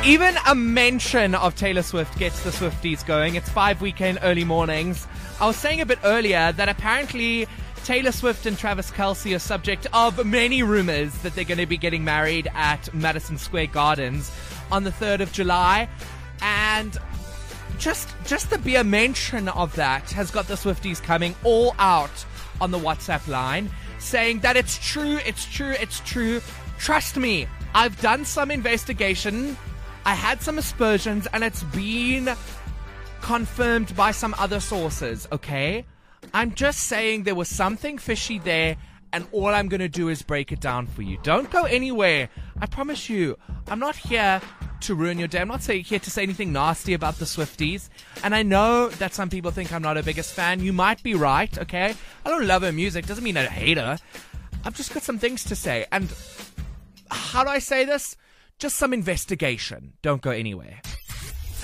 Even a mention of Taylor Swift gets the Swifties going. It's 5 weekend early mornings. I was saying a bit earlier that apparently Taylor Swift and Travis Kelce are subject of many rumors that they're going to be getting married at Madison Square Gardens on the 3rd of July. And just the bare mention of that has got the Swifties coming all out on the WhatsApp line, saying that it's true. Trust me, I've done some investigation. I had some aspersions, and it's been confirmed by some other sources, okay? I'm just saying there was something fishy there, and all I'm going to do is break it down for you. Don't go anywhere. I promise you, I'm not here to ruin your day. I'm not here to say anything nasty about the Swifties. And I know that some people think I'm not her biggest fan. You might be right, okay? I don't love her music. Doesn't mean I hate her. I've just got some things to say. And how do I say this? Just some investigation. Don't go anywhere.